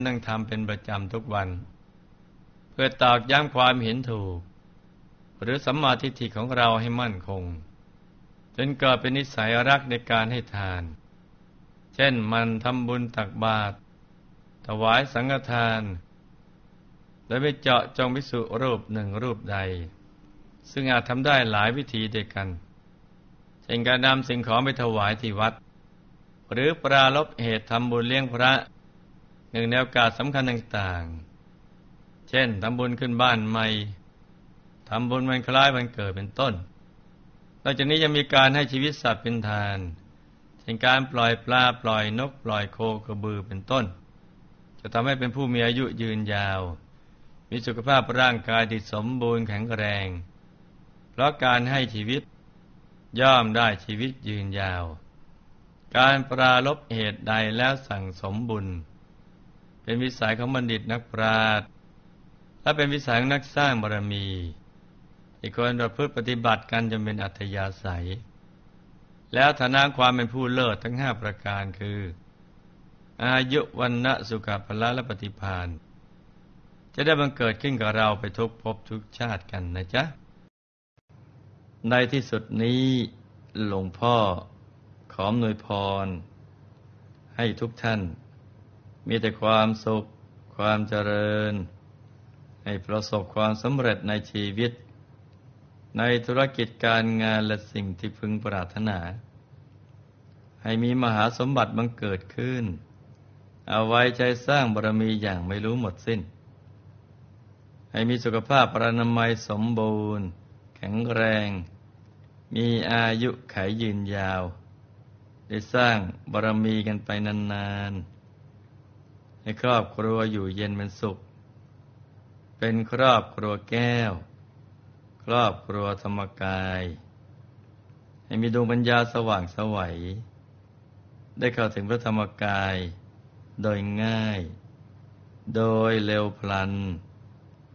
นั่งทำเป็นประจำทุกวันเพื่อตอกย้ำความเห็นถูกหรือสัมมาทิฏฐิของเราให้มั่นคงจนเกิดเป็นนิสัยรักในการให้ทานเช่นมันทำบุญตักบาตรถวายสังฆทานโดยไม่เจาะจงภิกษุรูปหนึ่งรูปใดซึ่งอาจทำได้หลายวิธีด้วยกันเช่นการนำสิ่งของไปถวายที่วัดหรือปรารภเหตุทำบุญเลี้ยงพระหนึ่งในโอกาสสำคัญต่างๆเช่นทำบุญขึ้นบ้านใหม่ทำบุญวันคล้ายวันเกิดเป็นต้นนอกจากนี้ยังมีการให้ชีวิตสัตว์เป็นทานเช่นการปล่อยปลาปล่อยนกปล่อยโคกระบือเป็นต้นจะทำให้เป็นผู้มีอายุยืนยาวมีสุขภาพร่างกายที่สมบูรณ์แข็งแรงเพราะการให้ชีวิตย่อมได้ชีวิตยืนยาวการปรารภเหตุใดแล้วสั่งสมบุญเป็นวิสัยของบัณฑิตนักปราชญ์และเป็นวิสัยของนักสร้างบารมีที่ควรประพฤติปฏิบัติกันจนเป็นอัธยาศัยแล้วฐานะความเป็นผู้เลิศทั้ง5ประการคืออายุวันนะสุขภละและปฏิภาณจะได้บังเกิดขึ้นกับเราไปทุกภพทุกชาติกันนะจ๊ะในที่สุดนี้หลวงพ่อขออำนวยพรให้ทุกท่านมีแต่ความสุขความเจริญให้ประสบความสำเร็จในชีวิตในธุรกิจการงานและสิ่งที่พึงปรารถนาให้มีมหาสมบัติบังเกิดขึ้นเอาไว้ใช้สร้างบารมีอย่างไม่รู้หมดสิ้นให้มีสุขภาพพรรณนามัยสมบูรณ์แข็งแรงมีอายุขัยยืนยาวได้สร้างบารมีกันไปนานๆให้ครอบครัวอยู่เย็นเป็นสุขเป็นครอบครัวแก้วครอบครัวธรรมกายให้มีดวงปัญญาสว่างไสวได้เข้าถึงพระธรรมกายโดยง่ายโดยเร็วพลัน